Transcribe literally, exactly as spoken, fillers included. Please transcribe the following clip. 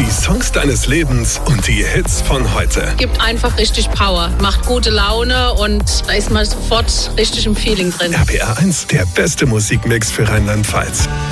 Die Songs deines Lebens und die Hits von heute. Gibt einfach richtig Power, macht gute Laune und da ist man sofort richtig im Feeling drin. R P R eins, der beste Musikmix für Rheinland-Pfalz.